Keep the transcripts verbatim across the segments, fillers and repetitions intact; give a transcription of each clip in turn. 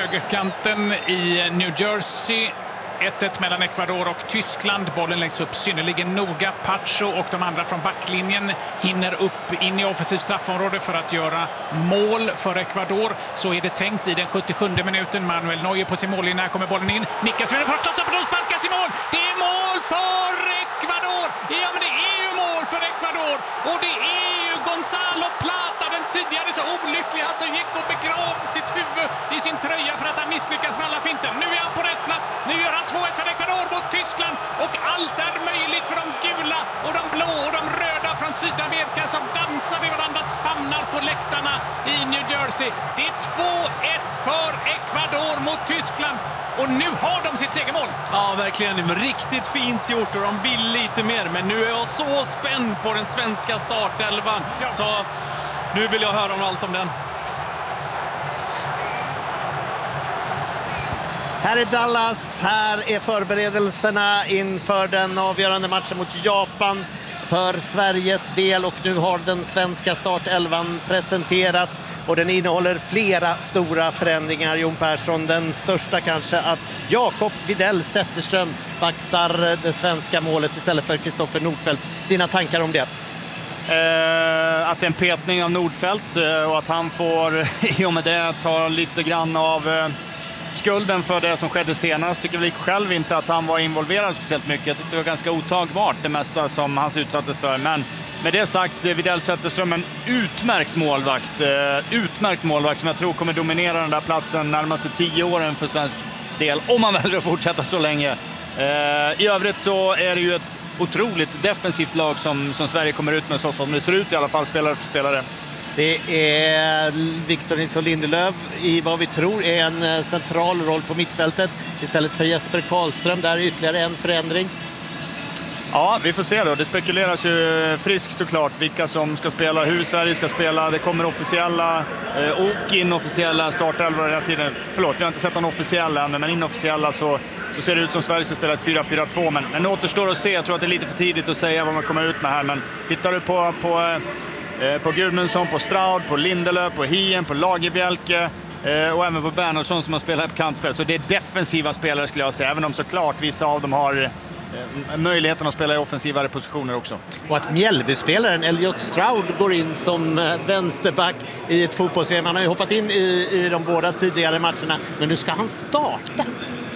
högerkanten i New Jersey. ett ett mellan Ecuador och Tyskland. Bollen läggs upp synnerligen noga. Pacho och de andra från backlinjen hinner upp in i offensivt straffområde för att göra mål för Ecuador. Så är det tänkt i den sjuttiosjunde minuten. Manuel Neuer på sin mållinje. Här kommer bollen in. Nickas för den första, så de sparkas i mål. Det är mål för Ecuador! Ja, men det är ju mål för Ecuador. Och det är ju Gonzalo Plata, den tidigare så olyckliga, alltså gick och begrav sitt huvud i sin tröja för att han misslyckas med alla finter. Nu är han på rätt plats. Nu gör han två ett för Ecuador mot Tyskland. Och allt är möjligt för de gula och de blå och de röda från Sydamerika som dansar i varandras famnar på läktarna i New Jersey. Det är två ett för Ecuador mot Tyskland. Och nu har de sitt segermål. Ja, verkligen. Riktigt fint gjort och de vill lite mer. Men nu är jag så spänd på den svenska startelvan. Ja. Så nu vill jag höra om allt om den. Här är Dallas, här är förberedelserna inför den avgörande matchen mot Japan för Sveriges del, och nu har den svenska startelvan presenterats och den innehåller flera stora förändringar. Jon Persson, den största kanske att Jakob Widell Zetterström vaktar det svenska målet istället för Kristoffer Nordfeldt. Dina tankar om det? Eh, att det är en petning av Nordfeldt eh, och att han får i och med det ta lite grann av eh, skulden för det som skedde senast. Tycker väl själv inte att han var involverad speciellt mycket. Jag tyckte det var ganska otagbart det mesta som han utsattes för. Men med det sagt, Widell Zetterström en utmärkt målvakt. Eh, utmärkt målvakt som jag tror kommer dominera den där platsen närmaste tio åren för svensk del. Om man väljer att fortsätta så länge. Eh, I övrigt så är det ju ett otroligt defensivt lag som, som Sverige kommer ut med, så som det ser ut i alla fall, spelare för spelare. Det är Victor Nilsson Lindelöf i vad vi tror är en central roll på mittfältet istället för Jesper Karlström. Där är ytterligare en förändring. Ja, vi får se då. Det spekuleras ju friskt såklart vilka som ska spela, hur Sverige ska spela. Det kommer officiella eh, och inofficiella startelvor hela tiden. Förlåt, vi har inte sett någon officiell än, men inofficiella så, så ser det ut som Sverige ska spela ett fyra fyra två. Men, men det återstår att se. Jag tror att det är lite för tidigt att säga vad man kommer ut med här. Men tittar du på... på på Gudmundsson, på Straud, på Lindelöf, på Hien, på Lagerbjälke eh, och även på Bernhardsson som har spelat på kantspel. Så det är defensiva spelare skulle jag säga, även om såklart vissa av dem har eh, möjligheten att spela i offensivare positioner också. Och att Mjällby-spelaren Elliot Straud går in som eh, vänsterback i ett fotbolls-V M. Han har ju hoppat in i, i de båda tidigare matcherna, men nu ska han starta.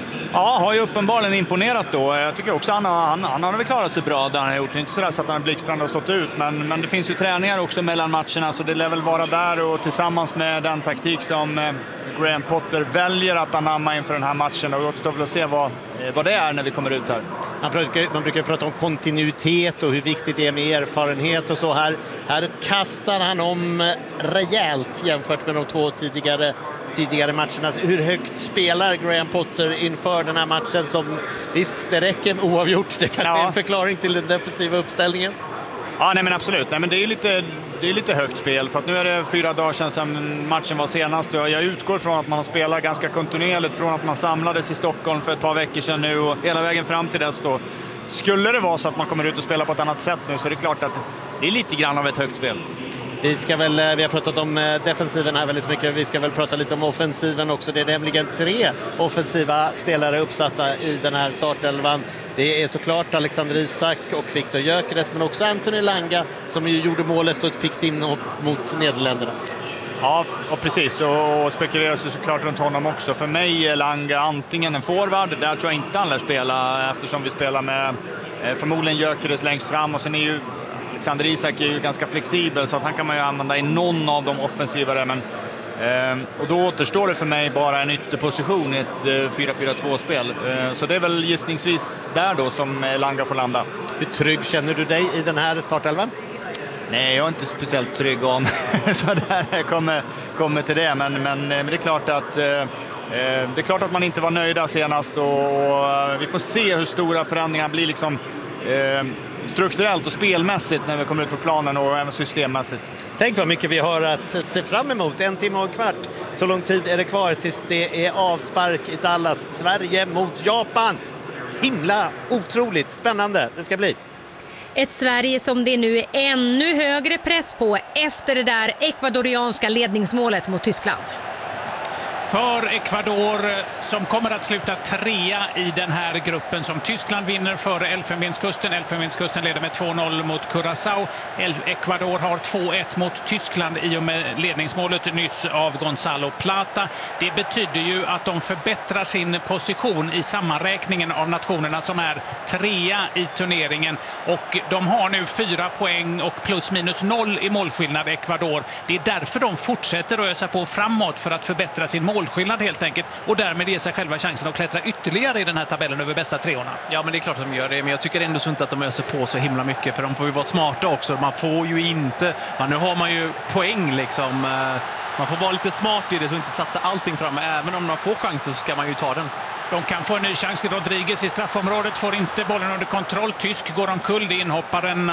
Ja, har ju uppenbarligen imponerat då. Jag tycker också att han, han, han har väl klarat sig bra där han har gjort. Det är inte sådär så att han har blixtrande och stått ut. Men, men det finns ju träningar också mellan matcherna, så det lär väl vara där. Och tillsammans med den taktik som eh, Graham Potter väljer att anamma inför den här matchen. Och vi återstår väl att se vad, eh, vad det är när vi kommer ut här. Man brukar, man brukar prata om kontinuitet och hur viktigt det är med erfarenhet och så. Här, här kastar han om rejält jämfört med de två tidigare tidigare matcherna. Hur högt spelar Graham Potter inför den här matchen som, visst, det räcker med oavgjort. Det kanske ja. är en förklaring till den defensiva uppställningen. Ja, nej men absolut. Nej, men det är lite, det är lite högt spel för att nu är det fyra dagar sedan som matchen var senast. Jag utgår från att man har spelat ganska kontinuerligt från att man samlades i Stockholm för ett par veckor sedan nu och hela vägen fram till dess då. Skulle det vara så att man kommer ut och spelar på ett annat sätt nu, så är det klart att det är lite grann av ett högt spel. Vi, ska väl, vi har pratat om defensiven här väldigt mycket. Vi ska väl prata lite om offensiven också. Det är nämligen tre offensiva spelare uppsatta i den här startelvan. Det är såklart Alexander Isak och Viktor Gyökeres, men också Anthony Langa som ju gjorde målet och ett pikt in mot Nederländerna. Ja, och precis. Och, och spekuleras ju såklart runt honom också. För mig är Langa antingen en forward, där tror jag inte han lär spela eftersom vi spelar med eh, förmodligen Gyökeres längst fram, och sen är ju Alexander Isak är ju ganska flexibel så att han kan man ju använda i någon av de offensivare. Men, eh, och då återstår det för mig bara en ytterposition i ett eh, fyra fyra två-spel. Eh, så det är väl gissningsvis där då som Langa får landa. Hur trygg känner du dig i den här startelvan? Nej, jag är inte speciellt trygg om så där kommer, kommer till det. Men, men, men det är klart att... Eh, det är klart att man inte var nöjda senast och, och vi får se hur stora förändringar blir liksom... Eh, strukturellt och spelmässigt när vi kommer ut på planen och även systemmässigt. Tänk vad mycket vi har att se fram emot. En timme och en kvart. Så lång tid är det kvar tills det är avspark i Dallas. Sverige mot Japan. Himla otroligt spännande det ska bli. Ett Sverige som det nu är ännu högre press på efter det där ekvadorianska ledningsmålet mot Tyskland. för Ecuador som kommer att sluta trea i den här gruppen som Tyskland vinner före Elfenbenskusten. Elfenbenskusten leder med två noll mot Curaçao. Ecuador har två ett mot Tyskland i och med ledningsmålet nyss av Gonzalo Plata. Det betyder ju att de förbättrar sin position i sammanräkningen av nationerna som är trea i turneringen. Och de har nu fyra poäng och plus minus noll i målskillnad Ecuador. Det är därför de fortsätter att ösa på framåt för att förbättra sin målskillnad helt enkelt och därmed ge sig själva chansen att klättra ytterligare i den här tabellen över bästa treorna. Ja, men det är klart att de gör det, men jag tycker ändå så inte att de öser på så himla mycket, för de får ju vara smarta också. Man får ju inte, man, nu har man ju poäng liksom, man får vara lite smart i det så inte satsa allting fram, även om man får chansen så ska man ju ta den. De kan få en ny chans. Rodriguez i straffområdet får inte bollen under kontroll. Tysk går omkull. Det inhopparen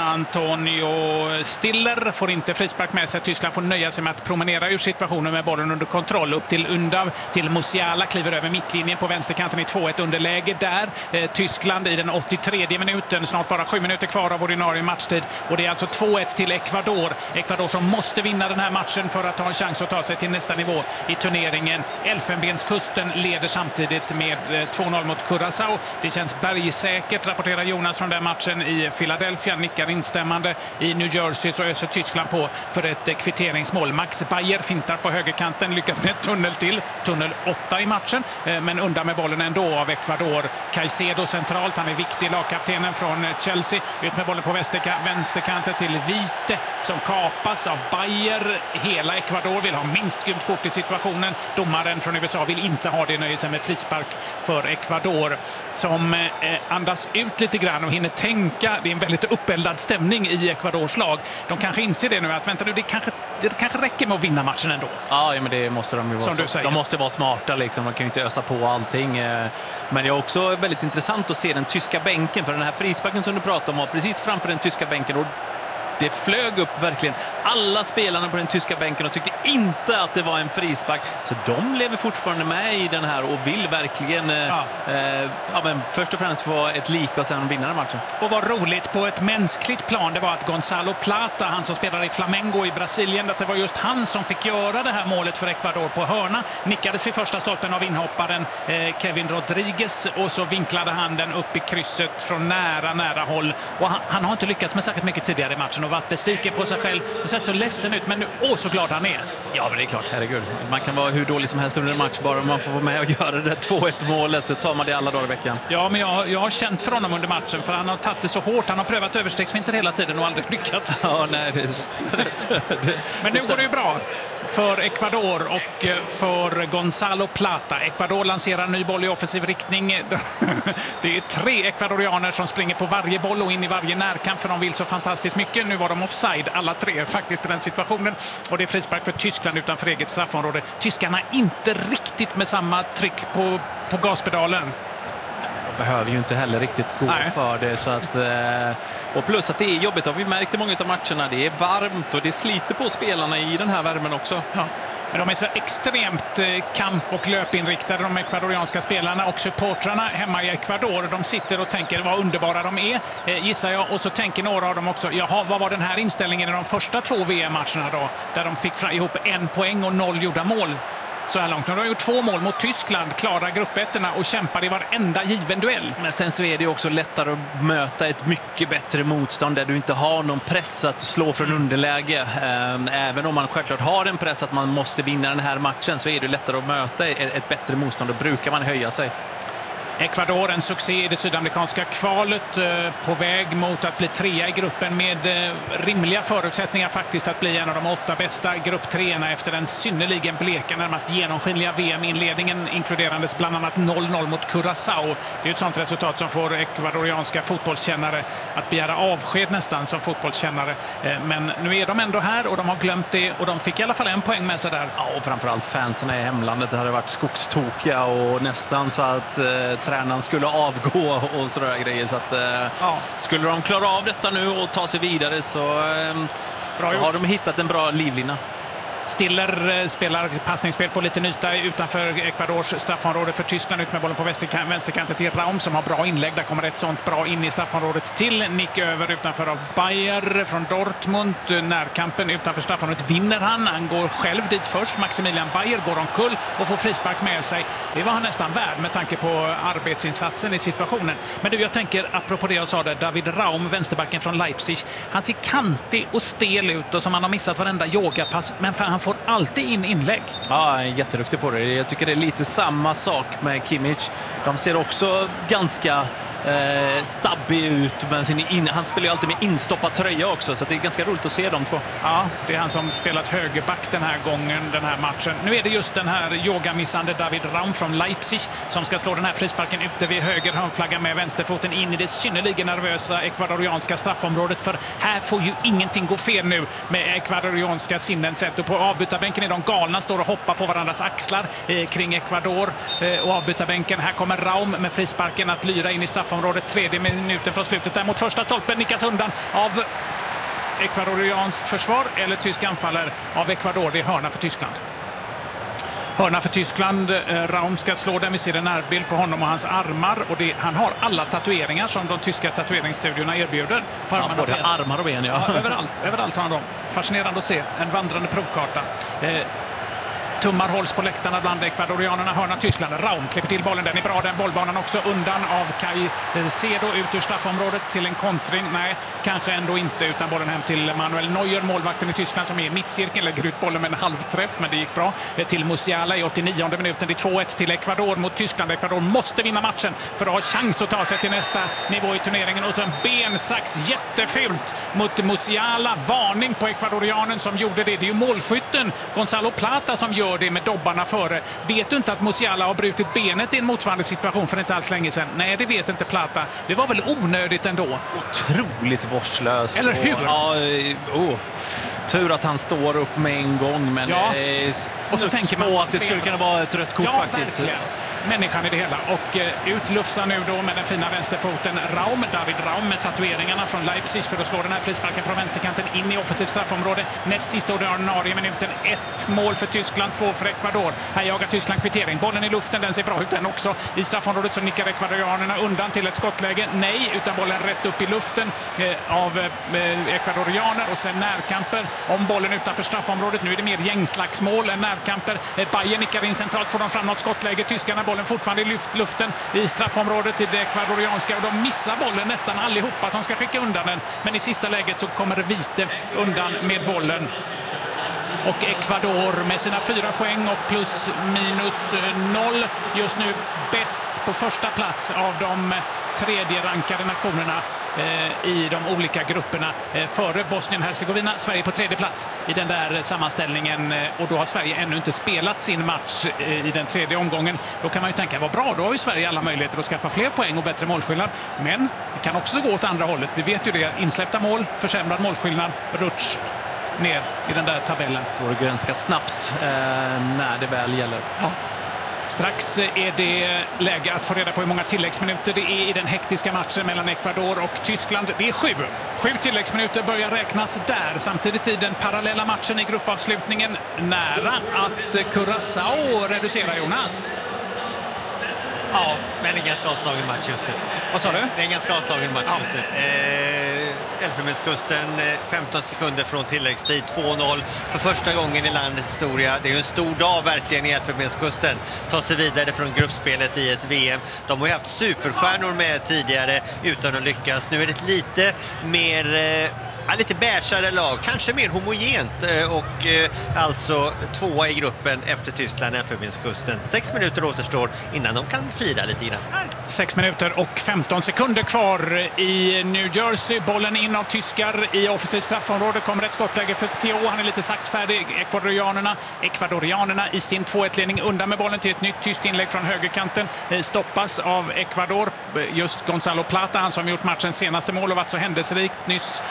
Antonio Stiller får inte frispark med sig. Tyskland får nöja sig med att promenera ur situationen med bollen under kontroll. Upp till Undav, till Musiala, kliver över mittlinjen på vänsterkanten i två ett underläge där. Eh, Tyskland i den åttiotredje minuten, snart bara sju minuter kvar av ordinarie matchtid. Och det är alltså två ett till Ecuador. Ecuador som måste vinna den här matchen för att ha en chans att ta sig till nästa nivå i turneringen. Elfenbenskusten leder samtidigt med två noll mot Curaçao. Det känns bergsäkert, rapporterar Jonas från den matchen i Philadelphia. Nickar instämmande. I New Jersey så öser Tyskland på för ett kvitteringsmål. Max Bayer fintar på högerkanten, lyckas med tunnel till. Tunnel åtta i matchen, men undan med bollen ändå av Ecuador. Caicedo centralt, han är viktig, lagkaptenen från Chelsea. Ut med bollen på vänsterkanten till Vite som kapas av Bayer. Hela Ecuador vill ha minst gult kort i situationen. Domaren från U S A vill inte ha det, nöjer sig med frispark för Ecuador som eh, andas ut lite grann och hinner tänka. Det är en väldigt uppeldad stämning i Ecuadors lag. De kanske inser det nu att vänta nu, det kanske, det kanske räcker med att vinna matchen ändå. Ja, men det måste de ju vara. Som du säger. De måste vara smarta liksom. De kan ju inte ösa på allting. Men det är också väldigt intressant att se den tyska bänken, för den här frisparken som du pratar om var precis framför den tyska bänken och det flög upp verkligen alla spelarna på den tyska bänken och tyckte inte att det var en frispark. Så de lever fortfarande med i den här och vill verkligen ja. Eh, ja, men först och främst få ett lika och sen vinna den matchen. Och vad roligt på ett mänskligt plan det var att Gonzalo Plata, han som spelar i Flamengo i Brasilien, att det var just han som fick göra det här målet för Ecuador på hörna. Nickades vid första stolpen av inhopparen eh, Kevin Rodriguez och så vinklade han den upp i krysset från nära, nära håll. Och han, han har inte lyckats med särskilt mycket tidigare i matchen och varit besviken på sig själv och sett så ledsen ut, men nu, åh så glad han är. Ja, men det är klart, herregud. Man kan vara hur dålig som helst under en match, bara man får vara med och göra det två ett målet, så tar man det alla dagar i veckan. Ja, men jag, jag har känt för honom under matchen, för han har tagit det så hårt. Han har prövat överstegsfinter hela tiden och aldrig lyckats. Ja, nej, det, det, men nu går det ju bra för Ecuador och för Gonzalo Plata. Ecuador lanserar en ny boll i offensiv riktning. Det är tre ecuadorianer som springer på varje boll och in i varje närkamp, för de vill så fantastiskt mycket. Nu var de offside, alla tre faktiskt i den situationen. Och det är frispark för Tyskland utanför eget straffområde. Tyskarna inte riktigt med samma tryck på, på gaspedalen. De behöver ju inte heller riktigt gå Nej. för det. Så att, och plus att det är jobbigt, har vi märkt i många av matcherna. Det är varmt och det sliter på spelarna i den här värmen också. Ja. Men de är så extremt kamp- och löpinriktade, de ekvadorianska spelarna och supportrarna hemma i Ecuador. De sitter och tänker vad underbara de är, gissar jag. Och så tänker några av dem också, jaha, vad var den här inställningen i de första två V M-matcherna då? Där de fick ihop en poäng och noll gjorda mål. Så här långt. Nu har de gjort två mål mot Tyskland, klara gruppettorna och kämpar i varenda given duell. Men sen så är det också lättare att möta ett mycket bättre motstånd där du inte har någon press att slå från underläge. Även om man självklart har en press att man måste vinna den här matchen, så är det lättare att möta ett bättre motstånd och brukar man höja sig. Ecuador, en succé i det sydamerikanska kvalet, eh, på väg mot att bli trea i gruppen med eh, rimliga förutsättningar faktiskt att bli en av de åtta bästa grupptreorna efter den synnerligen bleka, närmast genomskinliga V M-inledningen, inkluderandes bland annat noll noll mot Curaçao. Det är ett sånt resultat som får ekvadorianska fotbollskännare att begära avsked nästan som fotbollskännare. Eh, men nu är de ändå här och de har glömt det och de fick i alla fall en poäng med sig där. Ja, och framförallt fansen i hemlandet, det hade varit skogstokiga och nästan så att eh, tränaren skulle avgå och sådär grejer, så att eh, ja. skulle de klara av detta nu och ta sig vidare så, eh, så har de hittat en bra livlina. Stiller spelar passningsspel på liten yta utanför Ecuadors straffområde för Tyskland. Ut med bollen på vänsterkanten till Raum som har bra inlägg. Där kommer ett sånt bra in i straffområdet till Nick över utanför av Bayer från Dortmund. Närkampen utanför straffområdet vinner han. Han går själv dit först. Maximilian Bayer går omkull och får frispark med sig. Det var han nästan värd med tanke på arbetsinsatsen i situationen. Men du, jag tänker, apropå det jag sa där, David Raum, vänsterbacken från Leipzig. Han ser kantig och stel ut och som han har missat varenda yogapass. Men för han får alltid in inlägg. Ja, han är jätteduktig på det. Jag tycker det är lite samma sak med Kimmich. De ser också ganska eh, stabbig ut. Men sin in, han spelar ju alltid med instoppad tröja också, så det är ganska roligt att se dem två. Ja, det är han som spelat högerback den här gången, den här matchen. Nu är det just den här yogamissande David Raum från Leipzig som ska slå den här frisparken ute vid höger hörnflagga med vänsterfoten in i det synnerligen nervösa ekvadorianska straffområdet. För här får ju ingenting gå fel nu med ekvadorianska sinnen sett. Och på avbytarbänken är de galna, står och hoppar på varandras axlar eh, kring Ecuador. Eh, och avbytarbänken, här kommer Raum med frisparken att lyra in i straffområdet. Tredje minuten från slutet där mot första stolpen, nickas undan av ekvadorianskt försvar eller tysk anfallare av Ecuador. Det är hörna för Tyskland. Hörna för Tyskland. Raum ska slå den. Vi ser en närbild på honom och hans armar. Och det, han har alla tatueringar som de tyska tatueringsstudiorna erbjuder. På ja, både och armar och ben, ja. ja överallt, överallt har han dem. Fascinerande att se. En vandrande provkarta. Eh, Tummar hålls på läktarna bland ekvadorianerna. Hörna Tyskland. Raum klipper till bollen. Den är bra, den bollbanan också. Undan av Kai Cedo ut ur straffområdet till en kontring. Nej, kanske ändå inte, utan bollen hem till Manuel Neuer, målvakten i Tyskland, som är i mittcirkeln. Lägger ut bollen med en halvträff, men det gick bra. Till Musiala i åttionionde minuten. Det är två ett till Ecuador mot Tyskland. Ecuador måste vinna matchen för att ha chans att ta sig till nästa nivå i turneringen. Och så en bensax jättefult mot Musiala. Varning på ekvadorianen som gjorde det. Det är ju målskytten Gonzalo Plata som gör det med dobbarna före. Vet du inte att Musiala har brutit benet i en motsvarande situation för inte alls länge sedan? Nej, det vet inte Plata. Det var väl onödigt ändå. Otroligt vårdslöst. Eller hur? Och, ja, oh. Tur att han står upp med en gång, men ja. eh, och så tänker man att det skulle kunna vara ett rött kort, ja, faktiskt. Verkligen. Människan i det hela. Och eh, utlufsar nu då med den fina vänsterfoten Raum, David Raum med tatueringarna från Leipzig för att slå den här frisparken från vänsterkanten in i offensivt straffområde. Näst sista ordinarie minuten. Ett mål för Tyskland, två för Ecuador. Här jagar Tyskland kvittering. Bollen i luften, den ser bra ut den också. I straffområdet så nickar ekvadorianerna undan till ett skottläge. Nej, utan bollen rätt upp i luften eh, av eh, ekvadorianer och sen närkamper om bollen utanför straffområdet. Nu är det mer gängslagsmål än närkamper. Eh, Bayern nickar in centralt, får de fram något skottläge. Tyskarna bollen fortfarande i luft, luften i straffområdet till det ekvadorianska och de missar bollen nästan allihopa som ska skicka undan den. Men i sista läget så kommer Vite undan med bollen. Och Ecuador med sina fyra poäng och plus minus noll just nu bäst på första plats av de tredje rankade nationerna eh, i de olika grupperna eh, före Bosnien-Hercegovina. Sverige på tredje plats i den där sammanställningen eh, och då har Sverige ännu inte spelat sin match eh, i den tredje omgången. Då kan man ju tänka, vad bra, då har ju Sverige alla möjligheter att skaffa fler poäng och bättre målskillnad. Men det kan också gå åt andra hållet. Vi vet ju det, insläppta mål, försämrad målskillnad, rutsch ner i den där tabellen. Då det går ganska snabbt eh, när det väl gäller. Ja. Strax är det läge att få reda på hur många tilläggsminuter det är i den hektiska matchen mellan Ecuador och Tyskland. Det är sju. Sju tilläggsminuter börjar räknas där. Samtidigt i den parallella matchen i gruppavslutningen nära att Curaçao reducerar, Jonas. Ja, men en ganska avslagen match just nu. Vad sa du? Det är en ganska avslagen match ja. just nu. Eh, Elfenbenskusten, femton sekunder från tilläggstid, två noll för första gången i landets historia. Det är ju en stor dag verkligen i Elfenbenskusten. Ta sig vidare från gruppspelet i ett V M. De har ju haft superstjärnor med tidigare utan att lyckas. Nu är det lite mer... Eh, Ja, lite bärsare lag, kanske mer homogent och eh, alltså tvåa i gruppen efter Tyskland, Elfenbenskusten. Sex minuter återstår innan de kan fira lite grann. Sex minuter och femton sekunder kvar i New Jersey. Bollen in av tyskar i offensivt straffområde. Kommer ett skottläge för Theo. Han är lite saktfärdig. Ekvadorianerna, Ekvadorianerna i sin två ett-ledning undan med bollen till ett nytt tyst inlägg från högerkanten. Stoppas av Ecuador. Just Gonzalo Plata, han som gjort matchens senaste mål och varit så händelserikt nyss. Händelserikt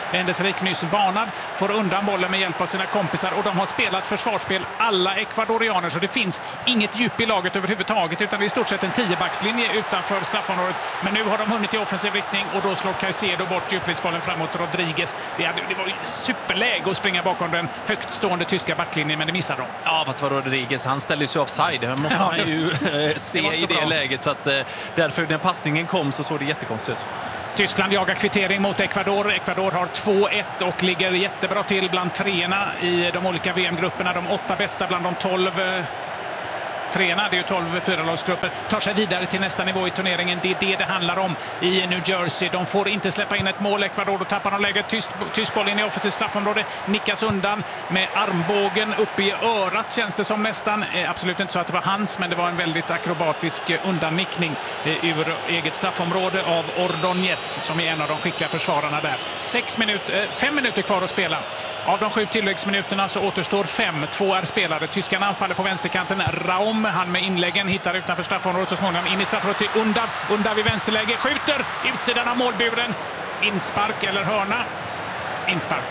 framgångsrik, nyss varnad, får undan bollen med hjälp av sina kompisar och de har spelat försvarsspel, alla ekvadorianer, så det finns inget djup i laget överhuvudtaget utan det är i stort sett en tiobackslinje utanför straffområdet. Men nu har de hunnit i offensiv riktning och då slår Caicedo bort djupledsbollen framåt Rodriguez. Det, hade, det var ju superläge att springa bakom den högt stående tyska backlinjen, men det missade de. Ja, fast var Rodriguez, han ställde sig offside. Det måste ja, man ju det, se det i det bra. läget. Så att, därför när passningen kom så såg det jättekonstigt ut. Tyskland jagar kvittering mot Ecuador. Ecuador har två ett och ligger jättebra till bland treorna i de olika V M-grupperna. De åtta bästa bland de tolv treorna, det är ju tolv fyralagsgrupper, tar sig vidare till nästa nivå i turneringen. Det är det det handlar om i New Jersey. De får inte släppa in ett mål. Ecuador, då tappar de läget. Tysk, tysk boll in i offensivt straffområde. Nickas undan med armbågen upp i örat, känns det som nästan. Absolut inte så att det var hans, men det var en väldigt akrobatisk undannickning ur eget straffområde av Ordóñez, som är en av de skickliga försvararna där. Sex minuter, fem minuter kvar att spela. Av de sju tilläggsminuterna så återstår fem. Två är spelade. Tyskarna anfaller på vänsterkanten. Raum, han med inläggen, hittar utanför straffområdet så småningom in i straffområdet till Undav. Undav i vänsterläge, skjuter utsidan av målburen. Inspark eller hörna? Inspark.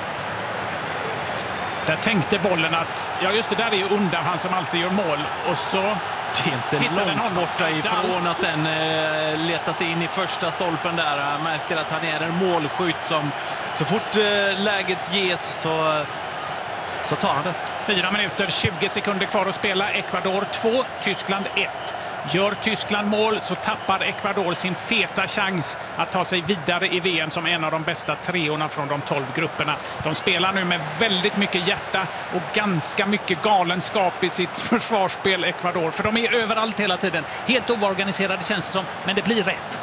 Där tänkte bollen att, ja just det, där är ju Undav, han som alltid gör mål. Och så det är inte långt borta ifrån att den eh, letar sig in i första stolpen där. Jag märker att han är en målskytt som så fort eh, läget ges så, så tar han det. Fyra minuter, tjugo sekunder kvar att spela. Ecuador två, Tyskland ett. Gör Tyskland mål så tappar Ecuador sin feta chans att ta sig vidare i V M som en av de bästa treorna från de tolv grupperna. De spelar nu med väldigt mycket hjärta och ganska mycket galenskap i sitt försvarsspel, Ecuador. För de är överallt hela tiden. Helt oorganiserade känns det som, men det blir rätt.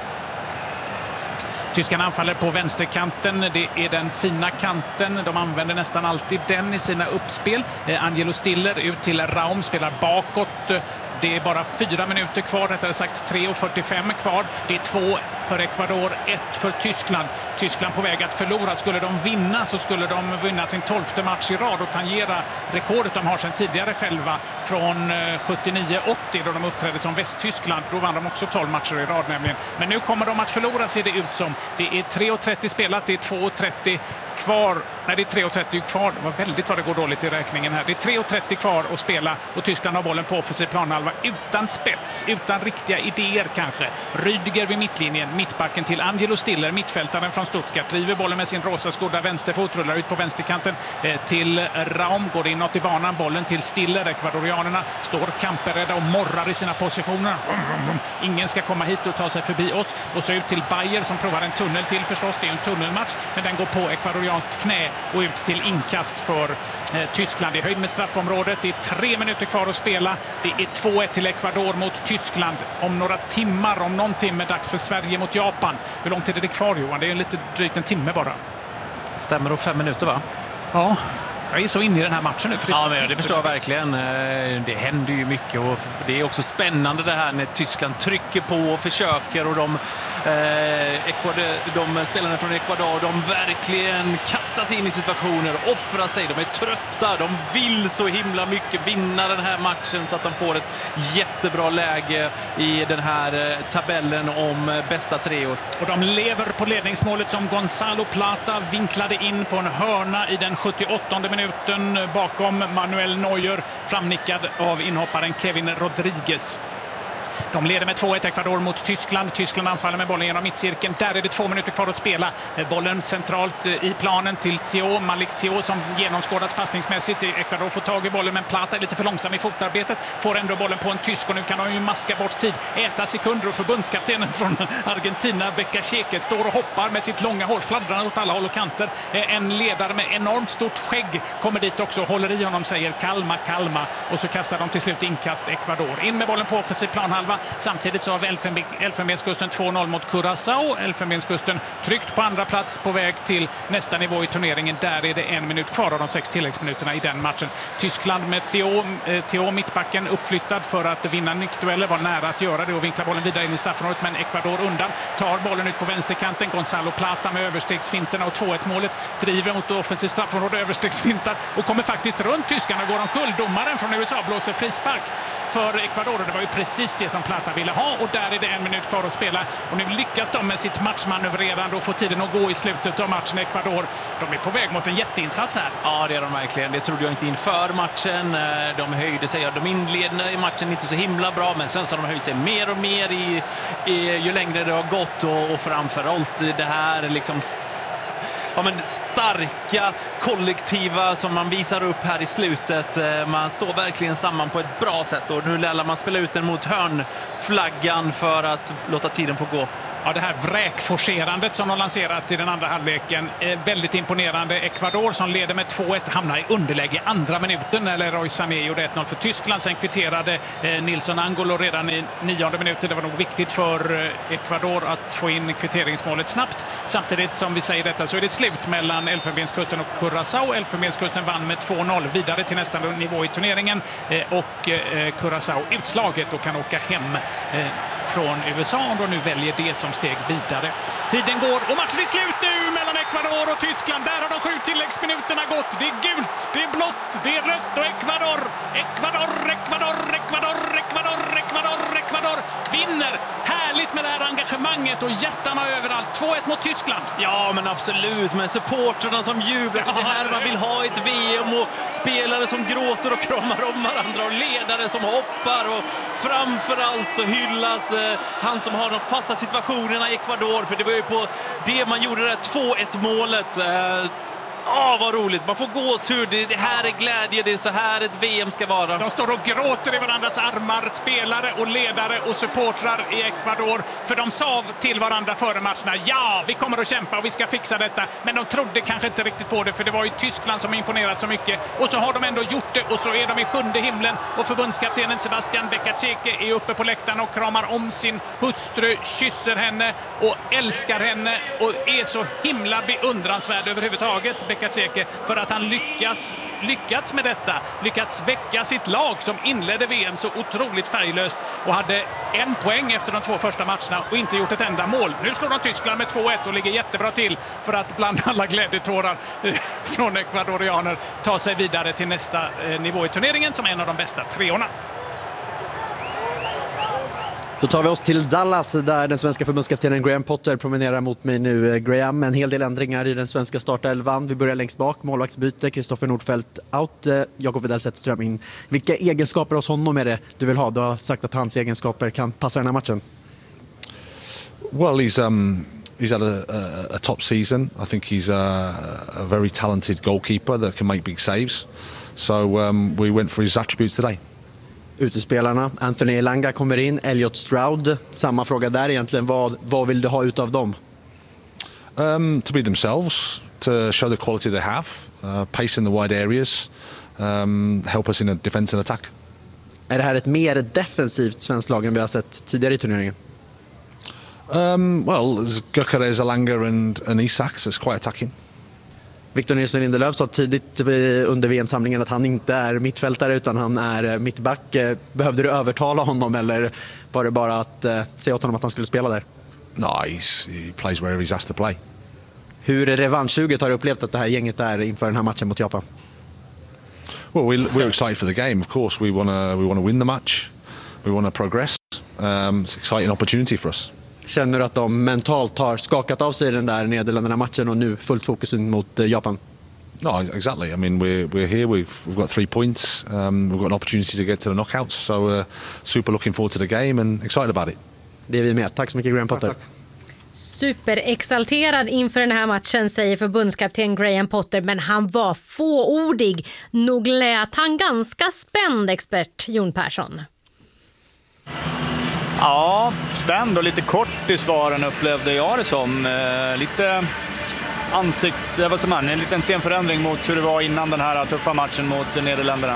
Tyskarna anfaller på vänsterkanten. Det är den fina kanten. De använder nästan alltid den i sina uppspel. Angelo Stiller ut till Raum, spelar bakåt. Det är bara fyra minuter kvar, rättare sagt tre och fyrtiofem kvar. Det är två för Ecuador, ett för Tyskland. Tyskland på väg att förlora. Skulle de vinna så skulle de vinna sin tolfte match i rad och tangera rekordet de har sedan tidigare själva från sjuttionio åttio då de uppträdde som Västtyskland. Då vann de också tolv matcher i rad nämligen. Men nu kommer de att förlora, ser det ut som. Det är tre och trettio spelat, det är två och trettio kvar. Nej, det är tre och trettio kvar. Det var väldigt vad det går dåligt i räkningen här. Det är tre och trettio kvar att spela och Tyskland har bollen på offensiv planhalva utan spets, utan riktiga idéer kanske. Rüdiger vid mittlinjen, mittbacken till Angelo Stiller, mittfältaren från Stuttgart, driver bollen med sin rosa skodda vänsterfot, rullar ut på vänsterkanten eh, till Raum, går inåt i banan, bollen till Stiller. Ekvadorianerna står kamperrädda och morrar i sina positioner. Ingen ska komma hit och ta sig förbi oss. Och så ut till Bayer som provar en tunnel till förstås. Det är en tunnelmatch, men den går på ekvadorianskt knä och ut till inkast för eh, Tyskland i höjd med straffområdet. Det är tre minuter kvar att spela. Det är två ett till Ecuador mot Tyskland. Om några timmar, om någon timme, dags för Sverige mot Japan. Hur lång tid är det kvar, Johan? Det är lite drygt en timme bara. Stämmer, och fem minuter va? Ja. Jag är så inne i den här matchen nu. Ja, men det förstår jag verkligen. Det händer ju mycket och det är också spännande det här när Tyskland trycker på och försöker och de, eh, Ecuador, de spelarna från Ecuador, de verkligen kastar sig in i situationer, offrar sig, de är trötta, de vill så himla mycket vinna den här matchen så att de får ett jättebra läge i den här tabellen om bästa treor. Och de lever på ledningsmålet som Gonzalo Plata vinklade in på en hörna i den sjuttioåttonde minuten bakom Manuel Neuer, framnickad av inhopparen Kevin Rodriguez. De leder med två ett Ecuador mot Tyskland. Tyskland anfaller med bollen genom mittcirkeln. Där är det två minuter kvar att spela. Bollen centralt i planen till Theo. Malik Theo som genomskådas passningsmässigt. Ecuador får tag i bollen, men Plata är lite för långsam i fotarbetet. Får ändå bollen på en tysk och nu kan de ju maska bort tid. Äta sekunder och förbundskaptenen från Argentina, Becca Cheket, står och hoppar med sitt långa hår, fladdrar åt alla håll och kanter. En ledare med enormt stort skägg kommer dit också och håller i honom, säger kalma, kalma. Och så kastar de till slut inkast Ecuador. In med bollen på offensiv planhalva. Samtidigt så har Elfenben, Elfenbenskusten två noll mot Curaçao. Elfenbenskusten tryckt på andra plats på väg till nästa nivå i turneringen. Där är det en minut kvar av de sex tilläggsminuterna i den matchen. Tyskland med Theo, eh, Theo mittbacken uppflyttad för att vinna nickdueller, var nära att göra det och vinkla bollen vidare in i straffområdet, men Ecuador undan. Tar bollen ut på vänsterkanten. Gonzalo Plata med överstegsfinterna och två ett målet. Driver mot offensiv straffområde, överstegsfintar och kommer faktiskt runt tyskarna och går omkull. Domaren från U S A blåser frispark för Ecuador. Det var ju precis det som Plata ville ha, och där är det en minut kvar att spela. Och nu lyckas de med sitt matchmanövrerande och få tiden att gå i slutet av matchen. Ecuador, de är på väg mot en jätteinsats här. Ja, det är de verkligen. Det trodde jag inte inför matchen. De höjde sig. De inledde matchen inte så himla bra, men sen så har de höjt sig mer och mer i, i, ju längre det har gått, och, och framförallt det här liksom ja, men starka kollektiva som man visar upp här i slutet. Man står verkligen samman på ett bra sätt, och nu lär man spela ut den mot hörnflaggan för att låta tiden få gå. Ja, det här vräkforcerandet som de lanserat i den andra halvleken är väldigt imponerande. Ecuador som leder med två ett hamnar i underläge andra minuten, eller Roy Sané gjorde ett noll för Tyskland. Sen kvitterade eh, Nilsson Angolo redan i nionde minuten. Det var nog viktigt för eh, Ecuador att få in kvitteringsmålet snabbt. Samtidigt som vi säger detta så är det slut mellan Elfenbenskusten och Curaçao. Elfenbenskusten vann med två noll vidare till nästa nivå i turneringen, eh, och eh, Curaçao utslaget och kan åka hem eh, från U S A, och nu väljer det som steg vidare. Tiden går och matchen är slut nu mellan Ecuador och Tyskland. Där har de sju tilläggsminuterna gått. Det är gult, det är blått, det är rött, och Ecuador, Ecuador, Ecuador, Ecuador, Ecuador, Ecuador, Ecuador vinner. Härligt med det här engagemanget och hjärtarna överallt. två ett mot Tyskland. Ja, men absolut. Med supporterna som jublar. Det här man vill ha ett V M, och spelare som gråter och kramar om varandra, och ledare som hoppar, och framförallt så hyllas eh, han som har de fasta situationerna i Ecuador, för det var ju på det man gjorde det där två ett målet. Eh, Åh, vad roligt. Man får gåshud. Det här är glädje. Det är så här ett V M ska vara. De står och gråter i varandras armar, spelare och ledare och supportrar i Ecuador. För de sa till varandra före matcherna: ja, vi kommer att kämpa och vi ska fixa detta. Men de trodde kanske inte riktigt på det, för det var ju Tyskland som imponerat så mycket. Och så har de ändå gjort det, och så är de i sjunde himlen. Och förbundskaptenen Sebastian Becacheke är uppe på läktaren och kramar om sin hustru, kysser henne och älskar henne och är så himla beundransvärd överhuvudtaget, Becacheke, för att han lyckas, lyckats med detta. Lyckats väcka sitt lag som inledde V M så otroligt färglöst och hade en poäng efter de två första matcherna och inte gjort ett enda mål. Nu slår de Tyskland med två ett och ligger jättebra till för att bland alla glädjetårar från ekvadorianer ta sig vidare till nästa nivå i turneringen som en av de bästa treorna. Då tar vi oss till Dallas där den svenska förbundskaptenen Graham Potter promenerar mot mig nu. Graham, en hel del ändringar i den svenska startelvan. Vi börjar längst bak, målvaktsbyte, Kristoffer Nordfeldt out, Jakob Widell Zetterström in. Vilka egenskaper hos honom är det du vill ha? Du har sagt att hans egenskaper kan passa den här matchen. Well, he's um he's had a, a, a top season. I think he's a, a very talented goalkeeper that can make big saves. So um, we went for his attributes today. Utespelarna, Anthony Elanga kommer in, Elliot Stroud, samma fråga där egentligen, vad, vad vill du ha utav dem? Um, to be themselves, to show the quality they have, uh, pace in the wide areas, um, help us in a defense and attack. Är det här ett mer defensivt svenskt lag än vi har sett tidigare i turneringen? Um, well, Gyökeres, Elanga and, and Isak, so it's quite attacking. Victor Nilsson Lindelöf sa tidigt under V M-samlingen att han inte är mittfältare utan han är mittback. Behövde du övertala honom eller var det bara att uh, säga åt honom att han skulle spela där? No, he's, he plays wherever he's asked to play. Hur revanschsuget har du upplevt att det här gänget är inför den här matchen mot Japan? Well, we're, we're excited for the game, of course. We want to we want to win the match. We want to progress. Um, it's an exciting opportunity for us. Känner du att de mentalt har skakat av sig den där Nederländerna-matchen och nu fullt fokus mot Japan? No, exactly. I mean, we're we're here. We've we've got three points. Um, we've got an opportunity to get to the knockouts. So, uh, super looking forward to the game and excited about it. Det är vi med. Tack så mycket, Graham Potter. Tack, tack. Superexalterad inför den här matchen, säger förbundskapten Graham Potter, men han var fåordig. Nog lät han ganska spänd, expert Jon Persson. Ja, spänd och lite kort i svaren upplevde jag det som. Eh, lite ansikts... Vad som man, en liten sen förändring mot hur det var innan den här tuffa matchen mot Nederländerna.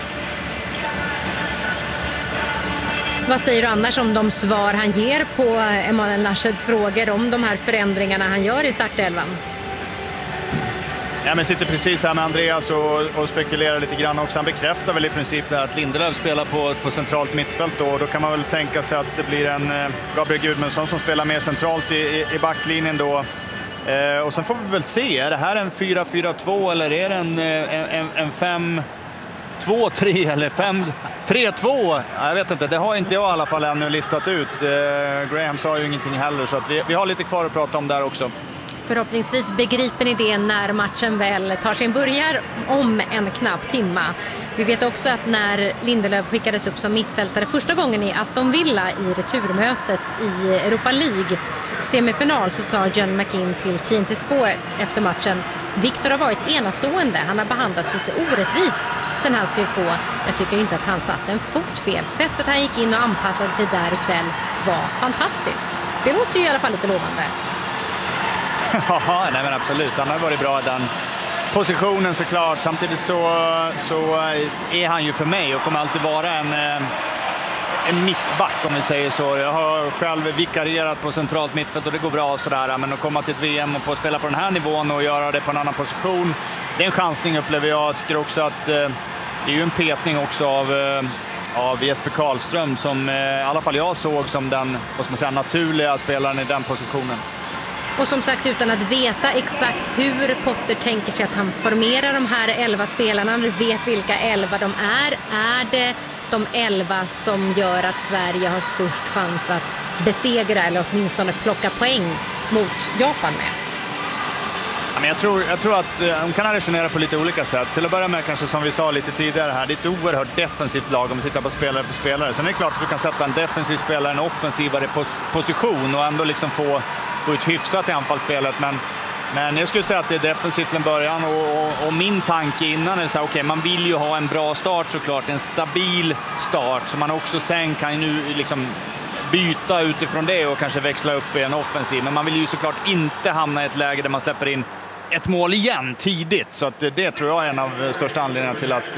Vad säger du annars om de svar han ger på Emanuel Laschets frågor om de här förändringarna han gör i startelvan? Ja, men sitter precis här med Andreas och, och spekulerar lite grann också. Han bekräftar väl i princip det här att Lindelöf spelar på, på centralt mittfält då. Då kan man väl tänka sig att det blir en eh, Gabriel Gudmundsson som spelar mer centralt i, i, i backlinjen då. Eh, och sen får vi väl se, är det här en fyra fyra två eller är det en, en, en, en fem två tre eller fem tre två. Jag vet inte, det har inte jag i alla fall ännu listat ut. Eh, Graham sa ju ingenting heller, så att vi, vi har lite kvar att prata om där också. Förhoppningsvis begriper ni det när matchen väl tar sin börjar om en knapp timma. Vi vet också att när Lindelöf skickades upp som mittfältare första gången i Aston Villa i returmötet i Europa League semifinal, så sa John McKinn till T N T Sport efter matchen: Victor har varit enastående, han har behandlats lite orättvist sen han skrev på. Jag tycker inte att han satt en fot fel. Sättet han gick in och anpassade sig där ikväll var fantastiskt. Det låter ju i alla fall lite lovande. Ja, nej men absolut. Han har varit bra i den positionen såklart. Samtidigt så, så är han ju för mig och kommer alltid vara en, en mittback om vi säger så. Jag har själv vikarierat på centralt mittfält och det går bra sådär. Men att komma till ett V M och på att spela på den här nivån och göra det på en annan position, det är en chansning upplever jag. Jag tycker också att det är ju en petning också av, av Jesper Karlström som i alla fall jag såg som den, vad ska man säga, naturliga spelaren i den positionen. Och som sagt, utan att veta exakt hur Potter tänker sig att han formerar de här elva spelarna, du vet vilka elva de är, är det de elva som gör att Sverige har störst chans att besegra eller åtminstone plocka poäng mot Japan med? Men jag, tror, jag tror att de kan resonera på lite olika sätt. Till att börja med kanske som vi sa lite tidigare här, det är ett oerhört defensivt lag om vi tittar på spelare för spelare. Sen är det klart att du kan sätta en defensiv spelare i en offensivare pos- position och ändå liksom få, få ett hyfsat i anfallsspelet. Men, men jag skulle säga att det är defensivt till en början och, och, och min tanke innan är så här, okej, man vill ju ha en bra start såklart, en stabil start så man också sen kan nu liksom byta utifrån det och kanske växla upp i en offensiv. Men man vill ju såklart inte hamna i ett läge där man släpper in ett mål igen tidigt. Så att det, det tror jag är en av största anledningarna till att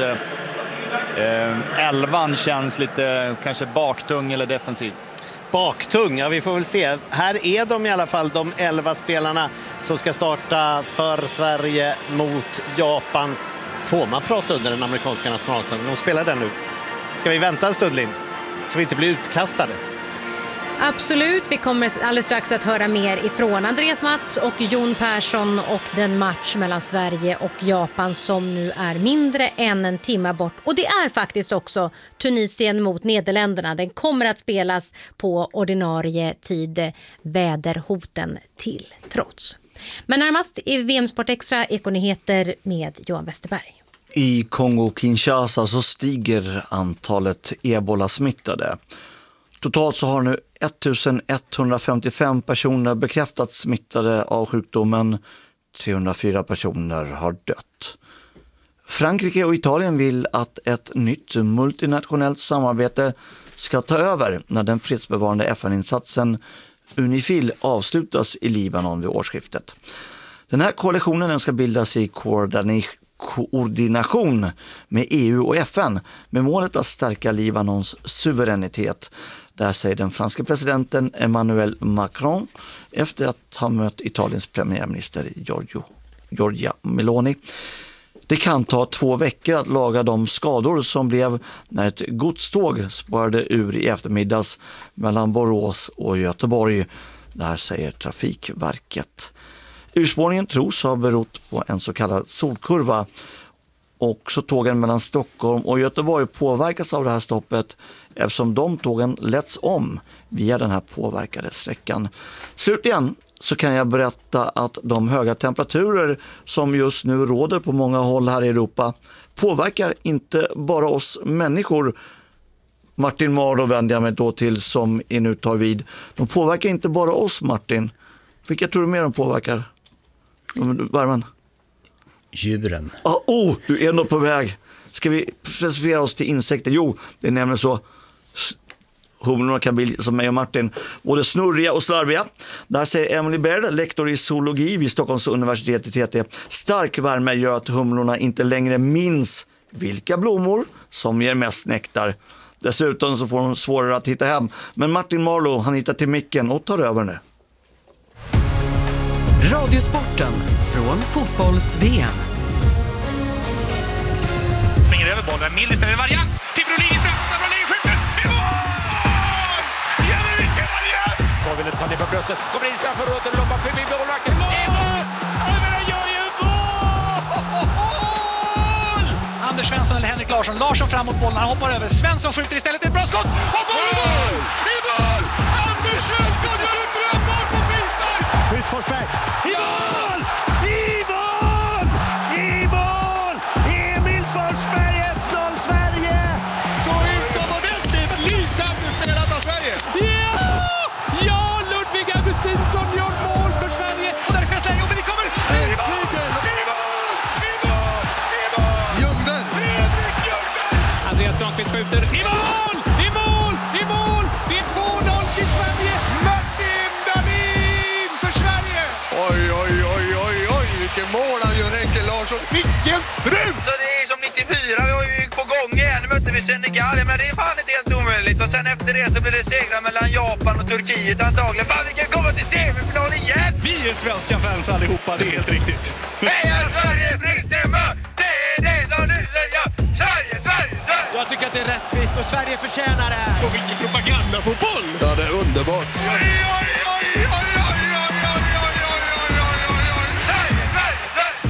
eh, elvan känns lite kanske baktung eller defensiv. Baktung, ja vi får väl se. Här är de i alla fall, de elva spelarna som ska starta för Sverige mot Japan. Får man prata under den amerikanska nationalsången? De spelar den nu. Ska vi vänta en stund, Linn? Så vi inte blir utkastade. Absolut, vi kommer alldeles strax att höra mer ifrån Andreas Mats och Jon Persson och den match mellan Sverige och Japan som nu är mindre än en timme bort. Och det är faktiskt också Tunisien mot Nederländerna. Den kommer att spelas på ordinarie tid, väderhoten till trots. Men närmast i V M Sport Extra Ekonyheter med Johan Westerberg. I Kongo-Kinshasa så stiger antalet ebola-smittade. Totalt så har nu ettusenetthundrafemtiofem personer bekräftats smittade av sjukdomen. trehundrafyra personer har dött. Frankrike och Italien vill att ett nytt multinationellt samarbete ska ta över när den fredsbevarande F N-insatsen Unifil avslutas i Libanon vid årsskiftet. Den här koalitionen den ska bildas i koordination med E U och F N med målet att stärka Libanons suveränitet. Där säger den franska presidenten Emmanuel Macron efter att ha mött Italiens premiärminister Giorgio, Giorgia Meloni. Det kan ta två veckor att laga de skador som blev när ett godståg spårade ur i eftermiddags mellan Borås och Göteborg. Där säger Trafikverket. Urspårningen tros ha berott på en så kallad solkurva. Också tågen mellan Stockholm och Göteborg påverkas av det här stoppet eftersom de tågen letts om via den här påverkade sträckan. Slutligen så kan jag berätta att de höga temperaturer som just nu råder på många håll här i Europa påverkar inte bara oss människor. Martin Mardo vänder jag mig då till som är nu tar vid. De påverkar inte bara oss, Martin. Vilka tror du mer de påverkar? Värmen? Djuren. Ah, oh, du är nog på väg. Ska vi presentera oss till insekter? Jo, det är nämligen så. Humlorna kan bli som mig och Martin både snurriga och slarviga. Där säger Emily Baird, lektor i zoologi vid Stockholms universitet i T T. Stark värme gör att humlorna inte längre minns vilka blommor som ger mest nektar. Dessutom så får de svårare att hitta hem. Men Martin Marlow, han hittar till micken och tar över nu. Radiosporten från fotbolls-V M. Springer över bollen, Millis ställer variant till Brolin, straffar, Brolin skjuter, i mål! Jävlar vilken variant! Ska vi ta ner på bröstet, kommer in straffar runt och loppar förbi målvakten, i mål! Oj, men han gör ju mål! Anders Svensson eller Henrik Larsson. Larsson fram mot bollen, han hoppar över. Svensson skjuter istället, ett bra skott. Och mål i mål! I mål! Anders Svensson gör ett drömmål på frispark! Skjut Forsberg. I mål! I mål! I mål! Emil Forsberg, ett noll Sverige! Så utomordentligt lysande spelat av Sverige. Ja! Ja, Ludvig Augustinsson gör mål för Sverige. Och där är svensk läge, men det kommer... I mål! Andreas Granqvist skjuter i mål! I mål! I mål! Det är två noll till Sverige! Martin Dahlin för Sverige! Oj, oj, oj, oj, oj, vilken mål han gör, Henke Larsson. Vilken strut! Så det är som nittiofyra, vi var ju på gång igen. Nu mötte vi Senegal, men det är fan inte helt omöjligt. Och sen efter det så blir det segrar mellan Japan och Turkiet antagligen. Fan, vi kan komma till semifinal igen! Vi är svenska fans allihopa, det är helt riktigt. Heja Sverige, Brigstämma! Det är det som nu säger Sverige, Sverige, Sverige! Jag tycker att det är rättvist och Sverige förtjänar det här. Och vilken propaganda på boll! Ja, det är underbart. Oj, oj, oj, oj, oj, oj, oj, oj, oj, oj, oj, oj, Sverige, Sverige, Sverige!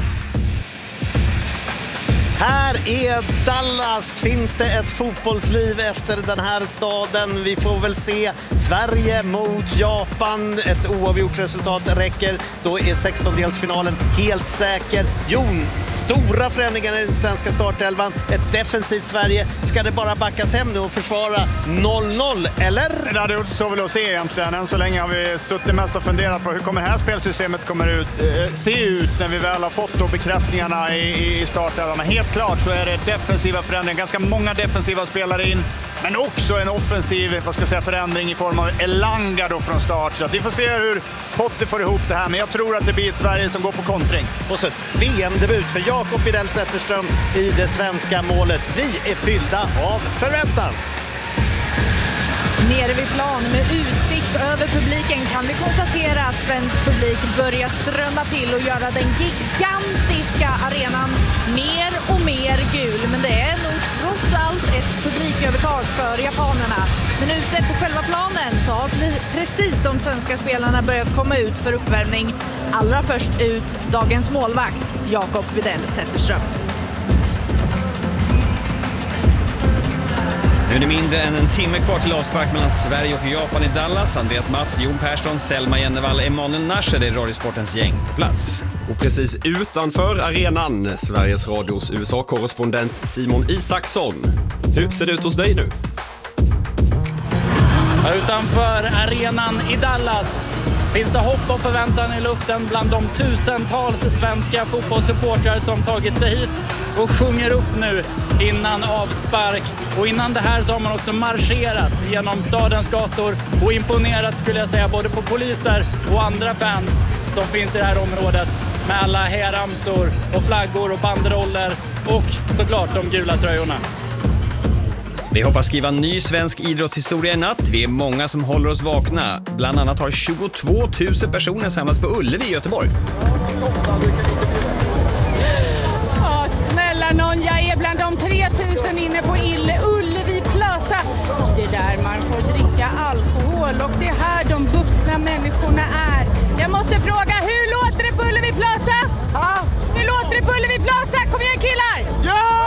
Här är Dallas. Finns det ett fotbollsliv efter den här staden? Vi får väl se. Sverige mot Japan. Ett oavgjort resultat räcker. Då är sextondelsfinalen helt säker. Jon, stora förändringar i den svenska startelvan. Ett defensivt Sverige. Ska det bara backas hem nu och försvara noll noll, eller? Det hade gjort så väl att se egentligen. Än så länge har vi suttit mest och funderat på hur kommer det här spelsystemet kommer ut, eh, se ut när vi väl har fått då bekräftningarna i, i startelvan. Men helt klart så är det defensiva förändringar. Ganska många defensiva spelare in. Men också en offensiv vad ska jag säga, förändring i form av Elanga då från start. Så att vi får se hur Potter får ihop det här. Men jag tror att det blir ett Sverige som går på kontring. Och så V M-debut för Jakob Widell Zetterström i det svenska målet. Vi är fyllda av förväntan. Nere vid plan med utsikt över publiken kan vi konstatera att svensk publik börjar strömma till och göra den gigantiska arenan mer och mer gul. Men det är nog trots allt ett publikövertag för japanerna. Men ute på själva planen så har precis de svenska spelarna börjat komma ut för uppvärmning. Allra först ut dagens målvakt, Jakob Widell Zetterström. Nu är det mindre än en timme kvar till avspark mellan Sverige och Japan i Dallas. Andreas Mats, Jon Persson, Selma Jennevall, Emanuel Nasher är Radiosportens gäng på plats. Och precis utanför arenan, Sveriges Radios U S A-korrespondent Simon Isaksson. Hur ser det ut hos dig nu? Utanför arenan i Dallas finns det hopp och förväntan i luften bland de tusentals svenska fotbollssupportrar som tagit sig hit och sjunger upp nu innan avspark. Och innan det här så har man också marscherat genom stadens gator och imponerat skulle jag säga både på poliser och andra fans som finns i det här området med alla hejaramsor och flaggor och banderoller och såklart de gula tröjorna. Vi hoppas skriva ny svensk idrottshistoria i natt. Vi är många som håller oss vakna. Bland annat har tjugotvå tusen personer samlats på Ullevi i Göteborg. Ja, snälla någon, jag är bland de tre tusen inne på Ullevi Plaza. Det är där man får dricka alkohol och det är här de vuxna människorna är. Jag måste fråga, hur låter det på Ullevi Plaza? Ja. Hur låter det på Ullevi Plaza? Kom igen killar! Ja!